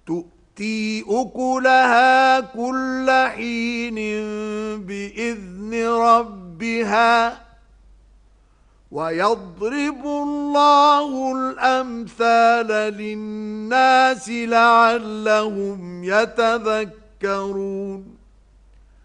تؤتي أكلها كل حين بإذن ربها ويضرب الله الأمثال للناس لعلهم يتذكرون